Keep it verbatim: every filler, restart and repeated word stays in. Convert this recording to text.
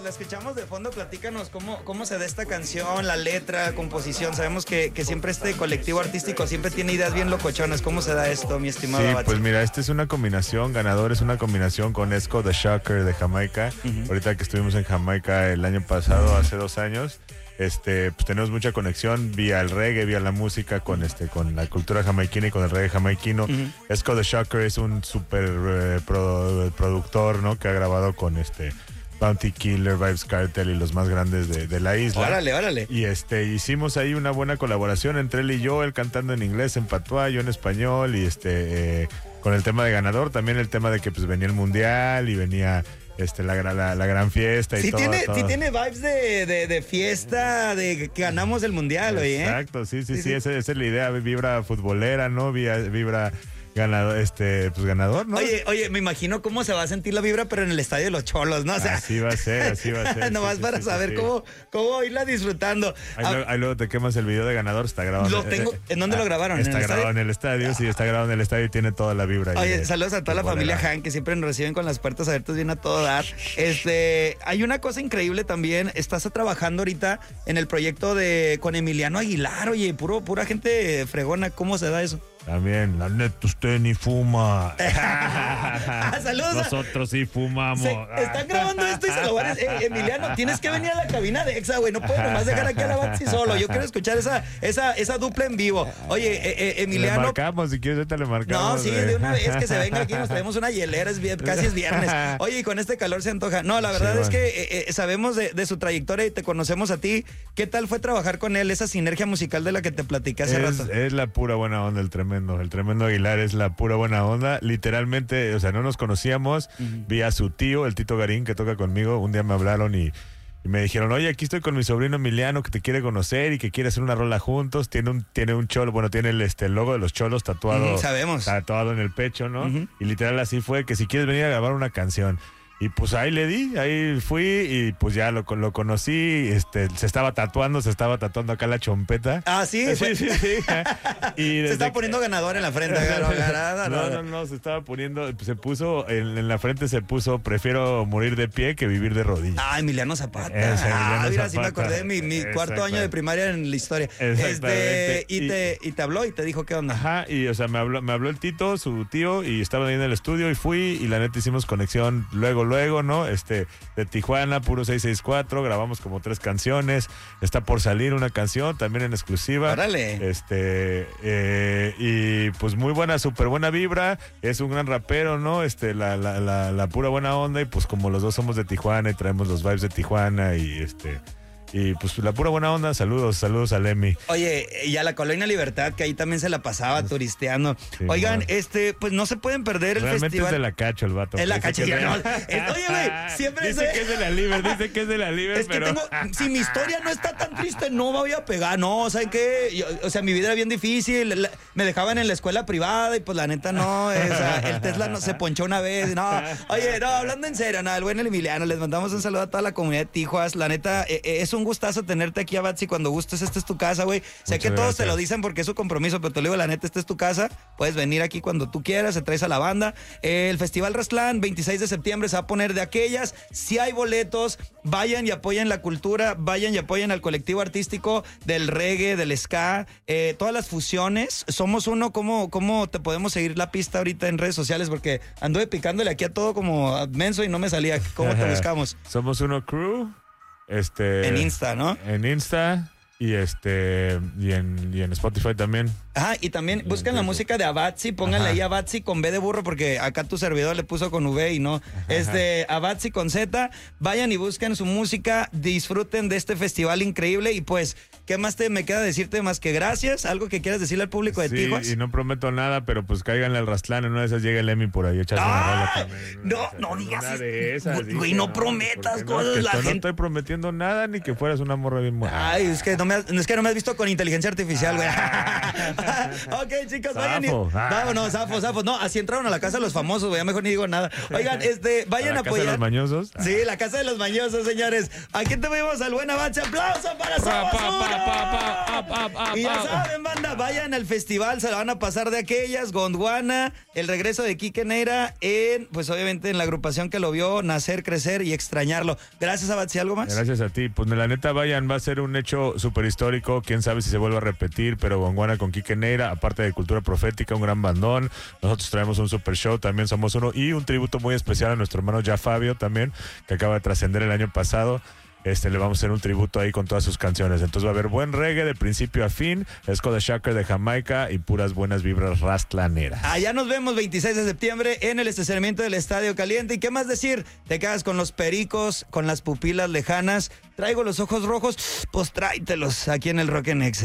la escuchamos de fondo, platícanos cómo, cómo se da esta canción, la letra, composición. Sabemos que, que siempre este colectivo artístico siempre tiene ideas bien locochonas. ¿Cómo se da esto, mi estimado Sí, Abatzi? pues mira, esta es una combinación, Ganador es una combinación con Esco The Shocker de Jamaica. Uh-huh. Ahorita que estuvimos en Jamaica el año pasado, hace dos años, este, pues tenemos mucha conexión vía el reggae, vía la música, con este, con la cultura jamaiquina y con el reggae jamaiquino. Uh-huh. Esco The Shocker es un súper eh, pro, productor, ¿no? Que ha grabado con este Bounty Killer, Vybz Kartel y los más grandes de, de la isla. Órale, órale. Y este, hicimos ahí una buena colaboración entre él y yo, él cantando en inglés, en patuá, yo en español, y este, eh, con el tema de Ganador, también el tema de que pues venía el mundial y venía este la, la, la gran fiesta y sí todo, tiene, todo. Sí tiene vibes de, de, de fiesta, de que ganamos el mundial, oye. Exacto, sí, sí, sí, sí, esa, esa es la idea, vibra futbolera, ¿no? Vibra, vibra ganador, este, pues ganador, ¿no? Oye, oye, me imagino cómo se va a sentir la vibra, pero en el estadio de los Cholos, ¿no? O sea, así va a ser, así va a ser. Nomás sí, para sí, saber sí, cómo, cómo irla disfrutando. Ahí, ah, luego, ahí luego te quemas el video de Ganador, está grabado. Lo tengo, ¿en dónde ah, lo grabaron? Está ¿En el grabado estadio? en el estadio, sí, está grabado en el estadio y tiene toda la vibra. Ahí Oye, de, saludos a toda la familia Han, que siempre nos reciben con las puertas abiertas bien a todo dar. Este, hay una cosa increíble también, estás trabajando ahorita en el proyecto de con Emiliano Aguilar, oye, puro, pura gente fregona, ¿cómo se da eso? También, la neta, usted ni fuma. ah, saludos. Nosotros sí fumamos. Se, están grabando esto y se lo van a... Eh, Emiliano, tienes que venir a la cabina de Exa, güey. No puedes nomás dejar aquí a la Abatzi solo. Yo quiero escuchar esa, esa, esa dupla en vivo. Oye, eh, eh, Emiliano... Le marcamos, si quieres, ahorita le marcamos. No, sí, de, de una vez que se venga aquí, nos traemos una hielera, es bien, casi es viernes. Oye, y con este calor se antoja. No, la verdad sí, es que eh, eh, sabemos de, de su trayectoria y te conocemos a ti. ¿Qué tal fue trabajar con él, esa sinergia musical de la que te platiqué hace es, rato? Es la pura buena onda, el tremendo, el tremendo Aguilar es la pura buena onda. Literalmente, o sea, no nos conocíamos. Uh-huh. Vi a su tío, el Tito Garín, que toca conmigo. Un día me hablaron y, y me dijeron, oye, aquí estoy con mi sobrino Emiliano, que te quiere conocer y que quiere hacer una rola juntos. Tiene un, tiene un cholo, bueno, tiene el, este, el logo de los cholos tatuado. Uh-huh, sabemos. Tatuado en el pecho, ¿no? Uh-huh. Y literal así fue, que si quieres venir a grabar una canción. Y pues ahí le di, ahí fui y pues ya lo, lo conocí, este, se estaba tatuando, se estaba tatuando acá la chompeta. Ah, sí, sí, sí, sí. Y se estaba poniendo ganador en la frente. no, no, no, no, no, se estaba poniendo, se puso, en, en la frente se puso, prefiero morir de pie que vivir de rodillas. Ah, Emiliano Zapata. Es, Emiliano ah, mira, Zapata. Sí me acordé de mi, mi cuarto año de primaria en la historia. Este, y, y, te, y te habló y te dijo qué onda. Ajá, y o sea, me habló, me habló el Tito, su tío, y estaba ahí en el estudio y fui, y la neta hicimos conexión luego, luego, ¿no? Este, de Tijuana, puro seis seis cuatro, grabamos como tres canciones, está por salir una canción también en exclusiva. ¡Órale! Este, eh, y pues muy buena, súper buena vibra, es un gran rapero, ¿no? Este, la, la, la, la pura buena onda, y pues como los dos somos de Tijuana y traemos los vibes de Tijuana, y este... Y pues la pura buena onda, saludos, saludos a Lemmy. Oye, y a la Colonia Libertad, que ahí también se la pasaba turisteando. Sí, Oigan, no. este, pues no se pueden perder el Realmente festival. Es de la cacho el vato. Es la cacho, ya no. Oye, güey, siempre dice que es de la Liber, dice que es de la Liber, es pero... que tengo, si mi historia no está tan triste, no me voy a pegar, no, ¿saben qué? Yo, o sea, mi vida era bien difícil, la, me dejaban en la escuela privada y pues la neta no, o sea, el Tesla no se ponchó una vez, no. Oye, no, hablando en serio, nada, el buen Emiliano, les mandamos un saludo a toda la comunidad de Tijuas, la neta, eh, es un gustazo tenerte aquí, Abatzi, cuando gustes, esta es tu casa, güey. Sé Muchas que todos gracias. Te lo dicen porque es su compromiso, pero te lo digo, la neta, esta es tu casa. Puedes venir aquí cuando tú quieras, se traes a la banda. Eh, el Festival Rastlán, veintiséis de septiembre, se va a poner de aquellas. Si hay boletos, vayan y apoyen la cultura, vayan y apoyen al colectivo artístico del reggae, del ska, eh, todas las fusiones. Somos uno, ¿cómo, ¿cómo te podemos seguir la pista ahorita en redes sociales? Porque anduve picándole aquí a todo como menso y no me salía. ¿Cómo te buscamos? Somos uno crew. Este, en Insta, ¿no? En Insta y este y en, y en Spotify también. Ajá, y también buscan la música de Abatzi, pónganle Ajá. ahí Abatzi con B de burro, porque acá tu servidor le puso con V y no. Ajá. Este, Abatzi con Z, vayan y busquen su música, disfruten de este festival increíble y pues, ¿qué más te me queda decirte más que gracias? ¿Algo que quieras decirle al público de sí, Tijuas? Y no prometo nada, pero pues cáiganle al Rastlán, en una de esas llega el Emi por ahí, echarse una rola también. No, esa, no digas una de esas, güey, no, no prometas no, cosas. Que la gente... No estoy prometiendo nada, ni que fueras una morra bien buena. Ay, es que no me has, es que no me has visto con inteligencia artificial, güey. Ok, chicos, vayan y... Zafo. Ah. Vámonos, zafos, zafos. No, así entraron a la casa de los famosos, güey, ya mejor ni digo nada. Oigan, este, vayan a, ¿A la casa de apoyar. los mañosos? Sí, la casa de los mañosos, señores. Aquí tuvimos al buen avance. ¡Aplauso para Pa, pa, Somos pa, pa, pa, Uno! pa, pa, Y ya pa. saben, banda, vayan al festival, se la van a pasar de aquellas. Gondwana, el regreso de Quique Neira en, pues obviamente en la agrupación que lo vio nacer, crecer y extrañarlo. Gracias, Abatzi, ¿algo más? Gracias a ti. Pues la neta, vayan, va a ser un hecho súper histórico. Quién sabe si se vuelve a repetir, pero Gondwana con Quique Neira, aparte de Cultura Profética, un gran bandón. Nosotros traemos un super show, también somos uno. Y un tributo muy especial a nuestro hermano ya Fabio también, que acaba de trascender el año pasado. Este, le vamos a hacer un tributo ahí con todas sus canciones. Entonces va a haber buen reggae de principio a fin, Esco the Shocker de Jamaica y puras buenas vibras rastlaneras. Allá nos vemos veintiséis de septiembre en el estacionamiento del Estadio Caliente. ¿Y qué más decir? Te quedas con los pericos, con las pupilas lejanas. Traigo los ojos rojos, pues tráetelos aquí en el Rock en Exa.